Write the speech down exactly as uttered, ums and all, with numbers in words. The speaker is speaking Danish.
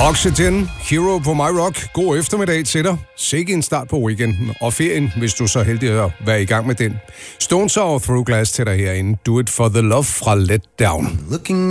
Oxygen, Hero på My Rock. God eftermiddag til dig. Sikke en start på weekenden og ferien, hvis du er så heldig at være i gang med den. Stones og Through Glass til dig herinde. Do It For The Love fra Let Down. Looking